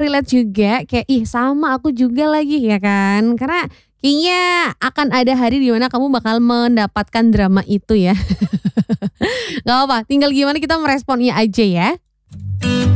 relate juga kayak ih sama aku juga lagi ya kan. Karena kayaknya akan ada hari di mana kamu bakal mendapatkan drama itu ya. Gak apa-apa, tinggal gimana kita meresponnya aja ya.